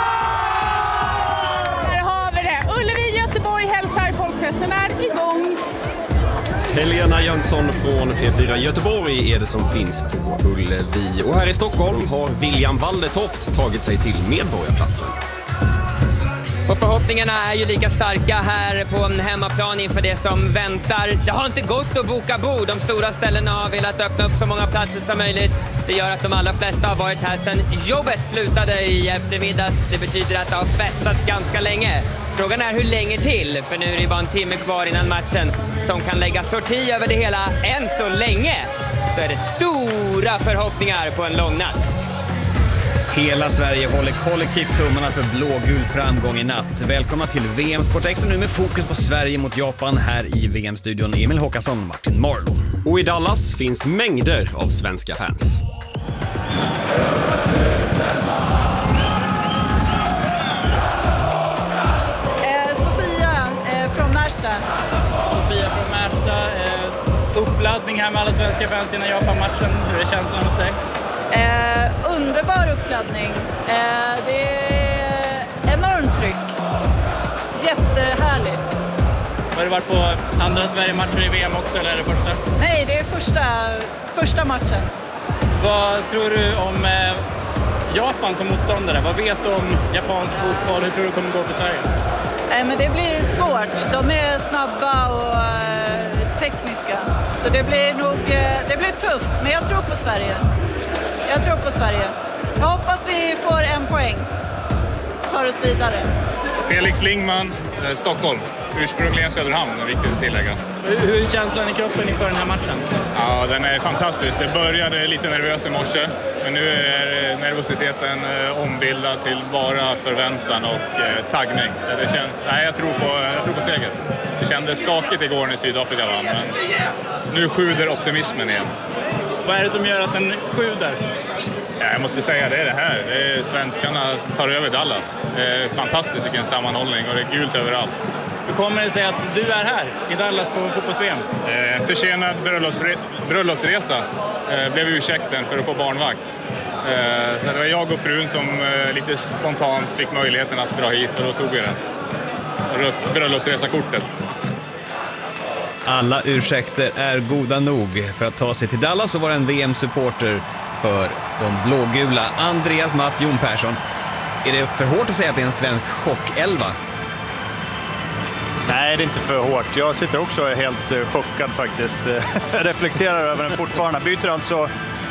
Ullevi Göteborg hälsar, folkfesten är igång. Helena Jönsson från P fyra Göteborg är det som finns på Ullevi. Och här i Stockholm har William Waldetoft tagit sig till Medborgarplatsen. Och förhoppningarna är ju lika starka här på en hemmaplan inför det som väntar. Det har inte gått att boka bord. De stora ställena har velat öppna upp så många platser som möjligt. Det gör att de allra flesta har varit här sedan jobbet slutade i eftermiddags. Det betyder att det har festats ganska länge. Frågan är hur länge till, för nu är det bara en timme kvar innan matchen som kan lägga sorti över det hela. Än så länge så är det stora förhoppningar på en lång natt. Hela Sverige håller kollektivt tummarna för blågul framgång i natt. Välkomna till V M Sport Extra nu med fokus på Sverige mot Japan här i V M-studion. Emil Håkansson och Martin Marlon. Och i Dallas finns mängder av svenska fans. Eh, Sofia eh, från Märsta. Sofia från Märsta. Eh, uppladdning här med alla svenska fans innan Japan-matchen. Hur är känslan hos dig? Eh, underbar uppladdning. Eh, det är tryck. Jättehärligt. Har du varit på andra Sverige-matcher i V M också eller är det första? Nej, det är första, första matchen. Vad tror du om eh, Japan som motståndare? Vad vet du om japansk fotboll? Hur tror du det kommer gå för Sverige? Nej, men det blir svårt. De är snabba och eh, tekniska. Så det blir nog eh, det blir tufft. Men jag tror på Sverige. Jag tror på Sverige. Jag hoppas vi får en poäng. Tar oss vidare. Felix Lingman, eh, Stockholm. Ursprungligen Söderhamn, är viktigt att tillägga. Hur är känslan i kroppen inför den här matchen? Ja, den är fantastisk. Det började lite nervös i morse, men nu är nervositeten ombildad till bara förväntan och eh, taggning. Så det känns, nej, jag tror på, jag tror på seger. Det kändes skakigt igår när Sydafrika vann, men nu sjuder optimismen igen. Vad är det som gör att den sjuder? Ja, jag måste säga, det är det här. Det är svenskarna som tar över Dallas. Det är fantastiskt vilken sammanhållning och det är gult överallt. Hur kommer det sig att du är här i Dallas på fotbolls-V M? Eh, försenad bröllopsre- bröllopsresa eh, blev ursäkten för att få barnvakt. Eh, så det var jag och frun som eh, lite spontant fick möjligheten att dra hit och då tog vi den. Rö- bröllopsresakortet. Alla ursäkter är goda nog för att ta sig till Dallas, så var det en V M-supporter för de blågula. Andreas Mats Jon Persson. Är det för hårt att säga att det är en svensk chockelva? Nej, det är inte för hårt. Jag sitter också helt uh, chockad faktiskt. Reflekterar över den fortfarande. Byter alltså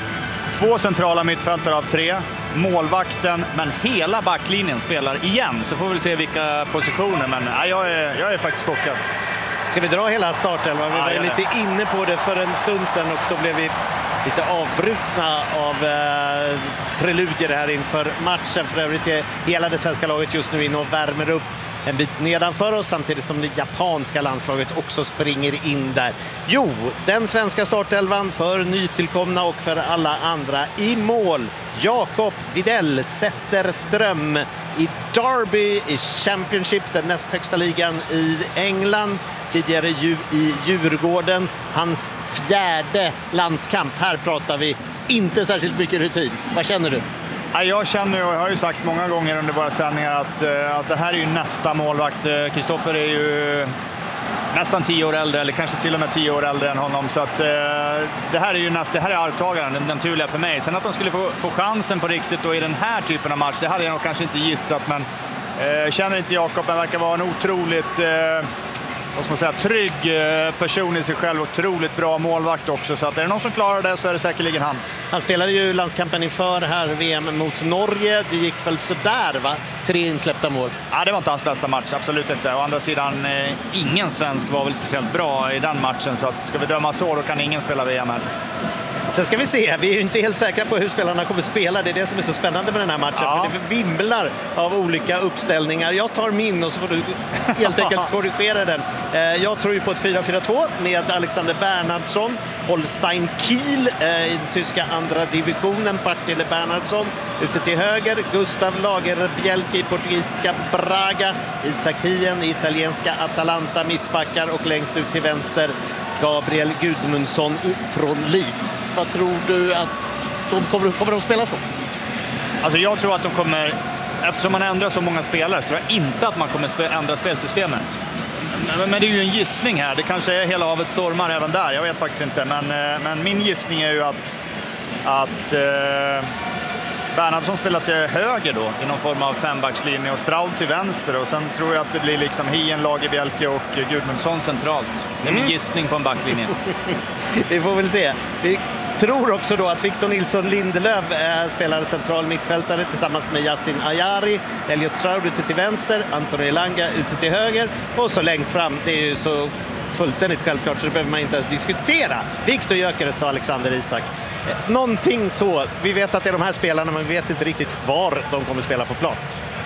två centrala mittfältare av tre. Målvakten, men hela backlinjen spelar igen. Så får vi se vilka positioner. Men nej, jag, är, jag är faktiskt chockad. Ska vi dra hela startelvan? Vi var ju lite inne på det för en stund sedan och då blev vi lite avbrutna av eh, preludier här inför matchen. För övrigt är hela det svenska laget just nu in och värmer upp en bit nedanför oss samtidigt som det japanska landslaget också springer in där. Jo, den svenska startelvan för nytillkomna och för alla andra i mål. Jakob Widell Zetterström i Derby i Championship, den näst högsta ligan i England. Tidigare ju i Djurgården. Hans fjärde landskamp. Här pratar vi inte särskilt mycket rutin. Vad känner du? Jag känner, och jag har ju sagt många gånger under våra sändningar, att, att det här är ju nästa målvakt. Kristoffer är ju nästan tio år äldre, eller kanske till och med tio år äldre än honom. Så att, det här är ju nästa, det här är arvtagaren, den naturliga för mig. Sen att de skulle få, få chansen på riktigt då i den här typen av match, det hade jag nog kanske inte gissat. Men eh, känner inte Jakob, men verkar vara en otroligt... Eh, vad ska man säga, trygg person i sig själv och otroligt bra målvakt också. Så att är det någon som klarar det så är det säkerligen han. Han spelade ju landskampen inför här V M mot Norge. Det gick väl sådär, va? Tre insläppta mål. Ja, det var inte hans bästa match, absolut inte. Å andra sidan, eh, ingen svensk var väl speciellt bra i den matchen. Så att ska vi döma så, då kan ingen spela V M här. Sen ska vi se, vi är ju inte helt säkra på hur spelarna kommer spela. Det är det som är så spännande med den här matchen. Ja. För det vimlar av olika uppställningar. Jag tar min och så får du helt enkelt korrigera den. Jag tror ju på ett fyra fyra två med Alexander Bernhardsson, Holstein Kiel i den tyska andra divisionen, Partille Bernhardsson ute till höger, Gustav Lagerbielke i portugisiska Braga, Isak Hien i italienska Atalanta, mittbackar, och längst ut till vänster Gabriel Gudmundsson från Leeds. Vad tror du att de kommer, kommer de spela så? Alltså jag tror att de kommer, eftersom man ändrar så många spelare, så tror jag inte att man kommer ändra spelsystemet. Men, men det är ju en gissning här. Det kanske är hela havet stormar även där. Jag vet faktiskt inte. Men, men min gissning är ju att, att eh, Bernhardsson spelar till höger då, i någon form av fembackslinje, och Straud till vänster. Och sen tror jag att det blir liksom Hien, Lagerbielke och Gudmundsson centralt. Det är min mm. gissning på en backlinje. Vi får väl se. Vi tror också då att Victor Nilsson Lindelöf äh, spelar central mittfältare tillsammans med Yassin Ayari, Elliot Straud ute till vänster, Anthony Elanga ute till höger, och så längst fram, det är ju så fullständigt självklart så det behöver man inte ens diskutera. Viktor Gyökeres och Alexander Isak. Någonting så. Vi vet att det är de här spelarna, men vi vet inte riktigt var de kommer spela på plan.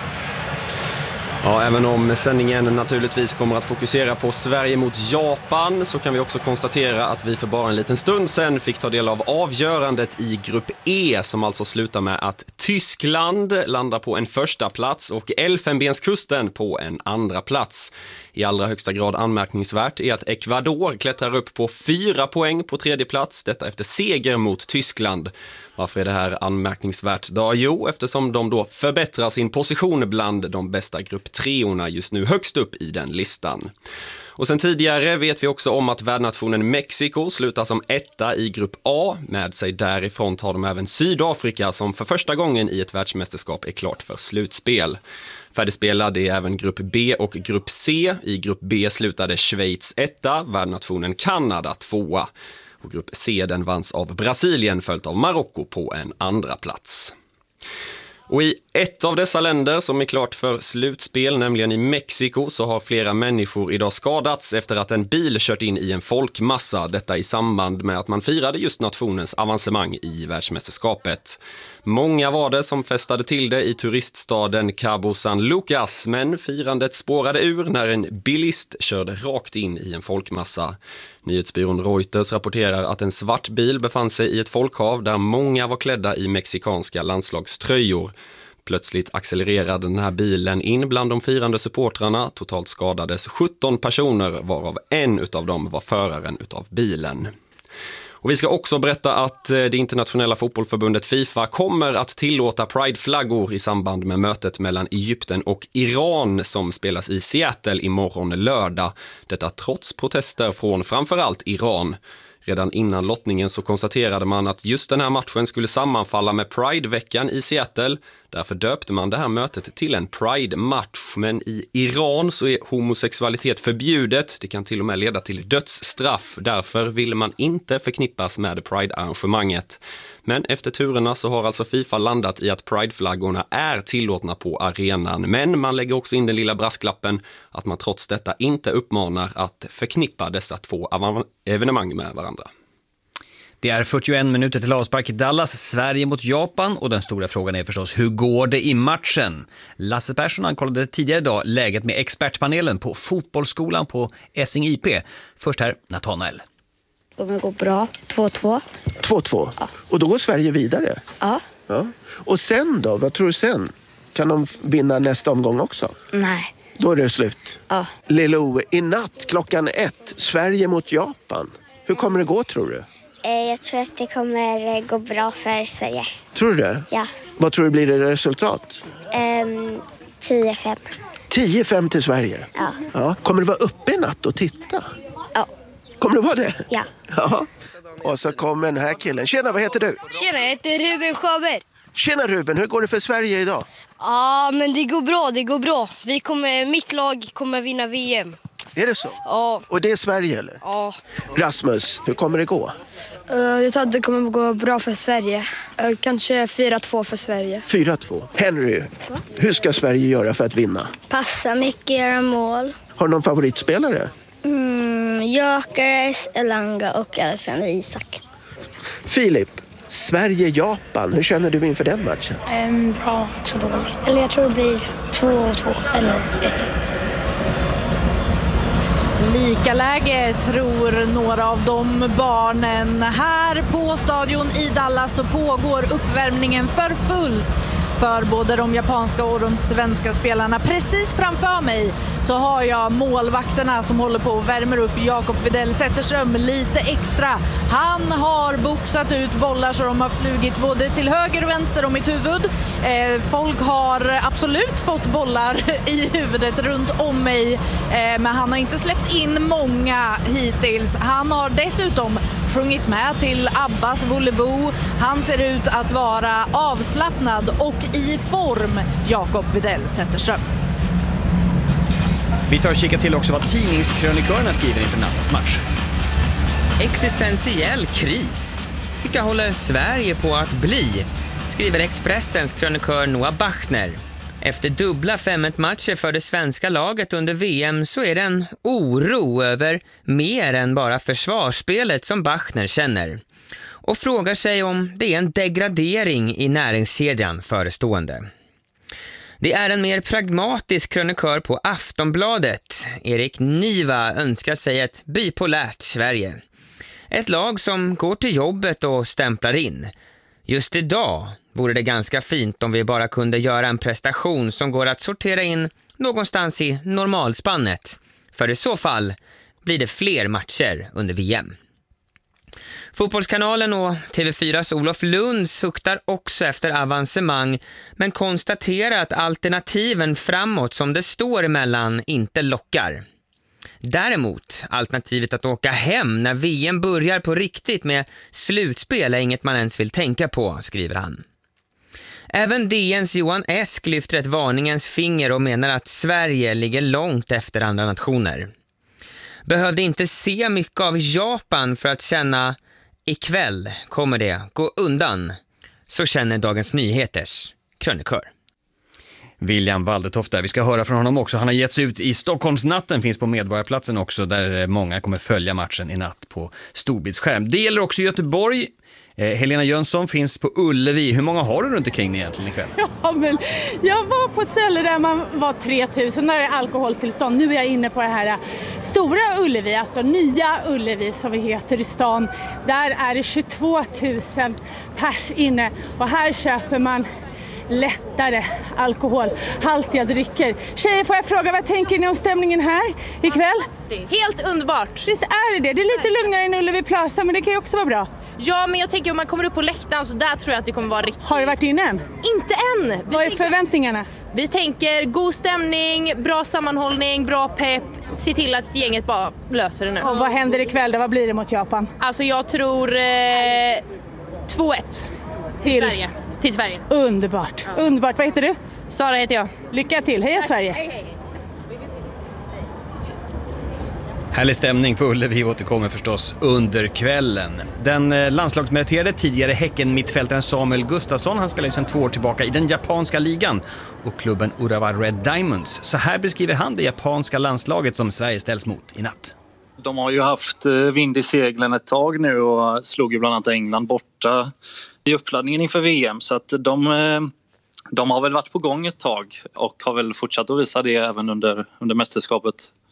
Ja, även om sändningen naturligtvis kommer att fokusera på Sverige mot Japan, så kan vi också konstatera att vi för bara en liten stund sedan fick ta del av avgörandet i grupp E, som alltså slutar med att Tyskland landar på en första plats och Elfenbenskusten på en andra plats. I allra högsta grad anmärkningsvärt är att Ecuador klättrar upp på fyra poäng på tredje plats, detta efter seger mot Tyskland. Varför är det här anmärkningsvärt? Då? Jo, eftersom de då förbättrar sin position bland de bästa grupp treorna just nu högst upp i den listan. Och sen tidigare vet vi också om att värdnationen Mexiko slutar som etta i grupp A. Med sig därifrån tar de även Sydafrika som för första gången i ett världsmästerskap är klart för slutspel. Färdigspelad är även grupp B och grupp C. I grupp B slutade Schweiz etta, värdnationen Kanada tvåa. Och grupp C den vanns av Brasilien följt av Marocko på en andra plats. Och i ett av dessa länder som är klart för slutspel, nämligen i Mexiko, så har flera människor idag skadats efter att en bil kört in i en folkmassa. Detta i samband med att man firade just nationens avancemang i världsmästerskapet. Många var det som festade till det i turiststaden Cabo San Lucas, men firandet spårade ur när en bilist körde rakt in i en folkmassa. Nyhetsbyrån Reuters rapporterar att en svart bil befann sig i ett folkhav där många var klädda i mexikanska landslagströjor. Plötsligt accelererade den här bilen in bland de firande supportrarna. Totalt skadades sjutton personer, varav en utav dem var föraren utav bilen. Och vi ska också berätta att det internationella fotbollförbundet FIFA kommer att tillåta Pride-flaggor i samband med mötet mellan Egypten och Iran som spelas i Seattle imorgon lördag. Detta trots protester från framförallt Iran. Redan innan lottningen så konstaterade man att just den här matchen skulle sammanfalla med Pride-veckan i Seattle. Därför döpte man det här mötet till en Pride-match. Men i Iran så är homosexualitet förbjudet. Det kan till och med leda till dödsstraff. Därför vill man inte förknippas med Pride-arrangemanget. Men efter turerna så har alltså FIFA landat i att Pride-flaggorna är tillåtna på arenan. Men man lägger också in den lilla brasklappen att man trots detta inte uppmanar att förknippa dessa två evenemang med varandra. Det är fyrtioen minuter till avspark i Dallas, Sverige mot Japan, och den stora frågan är förstås, hur går det i matchen? Lasse Persson ankollade tidigare idag läget med expertpanelen på fotbollsskolan på Essing I P. Först här, Nathanael. Det kommer gå bra. två två. två två? Ja. Och då går Sverige vidare? Ja. Ja. Och sen då? Vad tror du sen? Kan de vinna nästa omgång också? Nej. Då är det slut? Ja. Lilo, i natt klockan ett, Sverige mot Japan. Hur kommer det gå, tror du? Jag tror att det kommer gå bra för Sverige. Tror du det? Ja. Vad tror du blir det resultat? Um, tio fem. tio fem till Sverige? Ja. Ja. Kommer det vara uppe i natt och titta? Ja. Kommer det vara det? Ja. Ja. Och så kommer den här killen. Tjena, vad heter du? Tjena, jag heter Ruben Sjöberg. Tjena Ruben, hur går det för Sverige idag? Ja, men det går bra, det går bra. Vi kommer, mitt lag kommer vinna V M. Är det så? Ja. Och det är Sverige eller? Ja. Rasmus, hur kommer det gå? Uh, jag tror att det kommer gå bra för Sverige. Uh, kanske fyra två för Sverige. fyra två. Henry, Va? hur ska Sverige göra för att vinna? Passa mycket, göra mål. Har du någon favoritspelare? Mm, Gyökeres, Elanga och Alexander Isak. Filip, Sverige-Japan, hur känner du inför den matchen? Um, bra, också dåligt. Eller jag tror det blir två två eller ett ett. Lika läge tror några av de barnen. Här på stadion i Dallas så pågår uppvärmningen för fullt för både de japanska och de svenska spelarna. Precis framför mig så har jag målvakterna som håller på och värmer upp. Jakob Widell Zetterström lite extra. Han har boxat ut bollar så de har flugit både till höger och vänster om mitt huvud. Eh, folk har absolut fått bollar i huvudet runt om mig. Eh, men han har inte släppt in många hittills. Han har dessutom sjungit med till Abbas Volevo. Han ser ut att vara avslappnad och i form, Jakob Widell Zetterström. Vi tar och kika till också vad tidningskrönikörerna skriver inför nattens match. Existentiell kris. Vilka håller Sverige på att bli? Skriver Expressens krönikör Noah Bachner. Efter dubbla fem ett matcher för det svenska laget under V M så är det en oro över mer än bara försvarsspelet som Bachner känner. Och frågar sig om det är en degradering i näringskedjan förestående. Det är en mer pragmatisk krönikör på Aftonbladet. Erik Niva önskar sig ett bipolärt Sverige. Ett lag som går till jobbet och stämplar in. Just idag vore det ganska fint om vi bara kunde göra en prestation som går att sortera in någonstans i normalspannet. För i så fall blir det fler matcher under V M. Fotbollskanalen och T V fyras Olof Lund suktar också efter avancemang men konstaterar att alternativen framåt som det står emellan inte lockar. Däremot, alternativet att åka hem när V M börjar på riktigt med slutspel är inget man ens vill tänka på, skriver han. Även D N:s Johan Esk lyfter ett varningens finger och menar att Sverige ligger långt efter andra nationer. Behövde inte se mycket av Japan för att känna ikväll kommer det gå undan. Så känner Dagens Nyheters krönikör. William Waldetoft där. Vi ska höra från honom också. Han har getts ut i Stockholmsnatten, finns på Medborgarplatsen också, där många kommer följa matchen i natt på storbildsskärm. Det gäller också Göteborg. Eh, Helena Jönsson finns på Ullevi. Hur många har du runt omkring dig egentligen ikväll? Ja, men jag var på ett ställe där man var tre tusen, där det är alkoholtillstånd. Nu är jag inne på det här stora Ullevi, alltså nya Ullevi som vi heter i stan. Där är det tjugotvå tusen pers inne och här köper man lättare alkoholhaltiga drycker. Tjejer, får jag fråga, vad tänker ni om stämningen här ikväll? Helt underbart. Visst är det det? Det är lite lugnare än Ullevi Plaza, men det kan ju också vara bra. Ja, men jag tänker om man kommer upp på läktaren så där tror jag att det kommer vara riktigt. Har du varit inne än? Inte än. Vi vad är tänker... förväntningarna? Vi tänker god stämning, bra sammanhållning, bra pepp. Se till att gänget bara löser det nu. Och vad händer ikväll då? Vad blir det mot Japan? Alltså jag tror eh, två ett till Sverige. Till Sverige. Underbart. Ja. Underbart. Vad heter du? Sara heter jag. Lycka till. Heja Sverige. Hej, hej. Härlig stämning på Ullevi återkommer förstås under kvällen. Den landslagsmeriterade tidigare Häcken-mittfältaren Samuel Gustafsson, han spelar ju sedan två år tillbaka i den japanska ligan och klubben Urawa Red Diamonds. Så här beskriver han det japanska landslaget som Sverige ställs mot i natt. De har ju haft vind i seglen ett tag nu och slog ju bland annat England borta i uppladdningen inför V M, så att de, de har väl varit på gång ett tag och har väl fortsatt att visa det även under, under mästerskapet.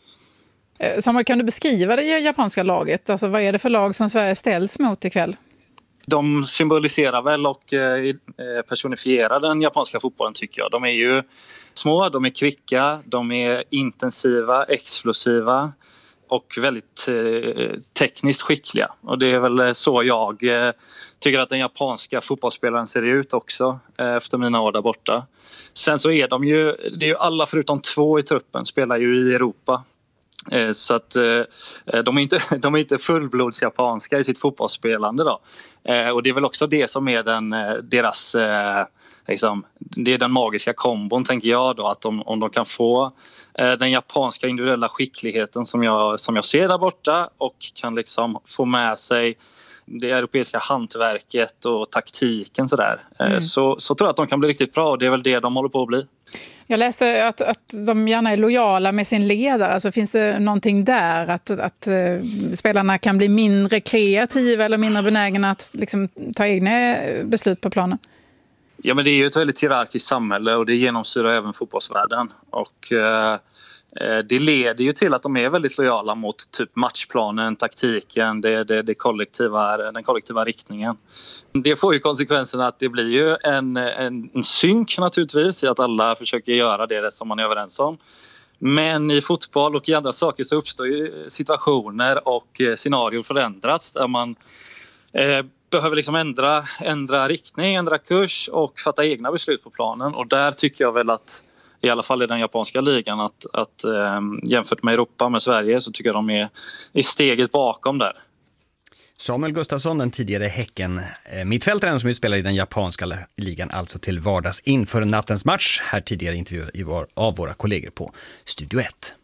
Samuel, kan du beskriva det japanska laget? Alltså, vad är det för lag som Sverige ställs mot ikväll? De symboliserar väl och personifierar den japanska fotbollen, tycker jag. De är ju små, de är kvicka, de är intensiva, explosiva och väldigt eh, tekniskt skickliga. Och det är väl så jag eh, tycker att den japanska fotbollsspelaren ser ut också eh, efter mina år där borta. Sen så är de ju, det är ju alla förutom två i truppen spelar ju i Europa. Eh, så att eh, de är inte, de är inte fullblods japanska i sitt fotbollsspelande då. Eh, och det är väl också det som är den, deras, eh, liksom, det är den magiska kombon, tänker jag då, att om, om de kan få den japanska individuella skickligheten som jag, som jag ser där borta och kan liksom få med sig det europeiska hantverket och taktiken sådär. Mm. Så, så tror jag att de kan bli riktigt bra och det är väl det de håller på att bli. Jag läste att, att de gärna är lojala med sin ledare. Alltså finns det någonting där att, att uh, spelarna kan bli mindre kreativa eller mindre benägna att liksom, ta egna beslut på planen? Ja, men det är ju ett väldigt hierarkiskt samhälle och det genomsyrar även fotbollsvärlden. Och eh, det leder ju till att de är väldigt lojala mot typ matchplanen, taktiken, det, det, det kollektiva, den kollektiva riktningen. Det får ju konsekvensen att det blir ju en, en, en synk naturligtvis i att alla försöker göra det som man är överens om. Men i fotboll och i andra saker så uppstår ju situationer och scenarier förändras där man eh, behöver liksom ändra, ändra riktning, ändra kurs och fatta egna beslut på planen. Och där tycker jag väl att, i alla fall i den japanska ligan, att, att eh, jämfört med Europa, med Sverige, så tycker jag de är i steget bakom där. Samuel Gustafsson, den tidigare Häcken mittfältaren som utspelar i den japanska ligan, alltså till vardags inför nattens match. Här tidigare intervjuer av våra kollegor på Studio ett.